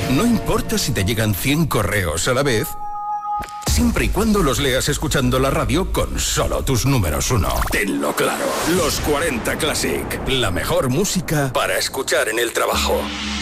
No importa si te llegan 100 correos a la vez, siempre y cuando los leas escuchando la radio con solo tus números 1. Tenlo claro. Los 40 Classic. La mejor música para escuchar en el trabajo.